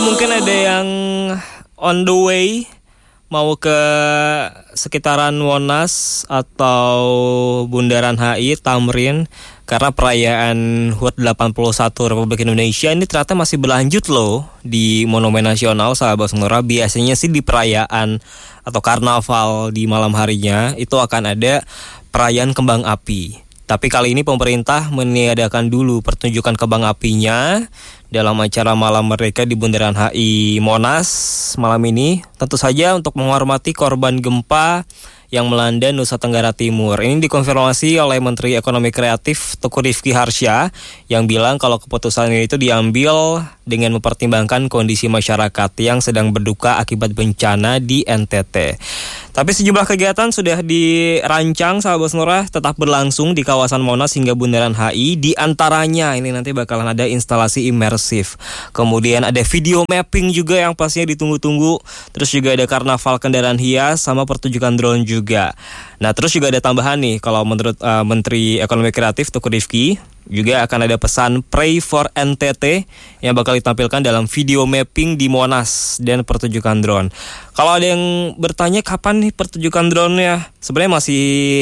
mungkin ada yang on the way mau ke sekitaran Monas atau Bundaran HI, Tamrin, karena perayaan HUT 81 Republik Indonesia ini ternyata masih berlanjut loh di Monumen Nasional, sahabat Sonora. Biasanya sih di perayaan atau karnaval di malam harinya itu akan ada perayaan kembang api. Tapi kali ini pemerintah meniadakan dulu pertunjukan kembang apinya dalam acara malam mereka di Bundaran HI Monas malam ini. Tentu saja untuk menghormati korban gempa yang melanda Nusa Tenggara Timur. Ini dikonfirmasi oleh Menteri Ekonomi Kreatif Teuku Rizky Harsha yang bilang kalau keputusan ini itu diambil dengan mempertimbangkan kondisi masyarakat yang sedang berduka akibat bencana di NTT. Tapi sejumlah kegiatan sudah dirancang, sahabat Sonora, tetap berlangsung di kawasan Monas hingga Bundaran HI. Di antaranya ini nanti bakalan ada instalasi imersif. Kemudian ada video mapping juga yang pastinya ditunggu-tunggu. Terus juga ada karnaval kendaraan hias sama pertunjukan drone juga. Nah, terus juga ada tambahan nih, kalau menurut Menteri Ekonomi Kreatif Teuku Rizky, juga akan ada pesan Pray for NTT yang bakal ditampilkan dalam video mapping di Monas dan pertunjukan drone. Kalau ada yang bertanya kapan nih pertunjukan drone-nya, sebenarnya masih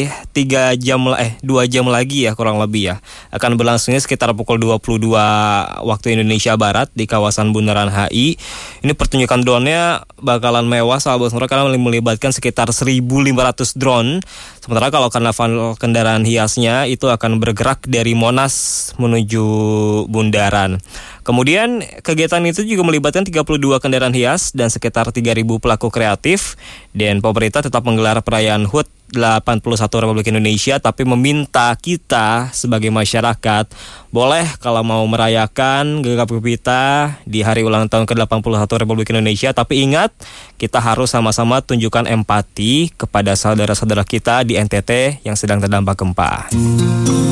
2 jam lagi ya kurang lebih ya. Akan berlangsungnya sekitar pukul 22 waktu Indonesia Barat di kawasan Bundaran HI. Ini pertunjukan drone-nya bakalan mewah, sahabat Sonora, karena melibatkan sekitar 1.500 drone. Sementara kalau karnaval kendaraan hiasnya itu akan bergerak dari Monas menuju Bundaran. Kemudian kegiatan itu juga melibatkan 32 kendaraan hias dan sekitar 3.000 pelaku kreatif. Dan pemerintah tetap menggelar perayaan HUT 81 Republik Indonesia, tapi meminta kita sebagai masyarakat boleh kalau mau merayakan gegap gempita di hari ulang tahun ke-81 Republik Indonesia, tapi ingat kita harus sama-sama tunjukkan empati kepada saudara-saudara kita di NTT yang sedang terdampak gempa.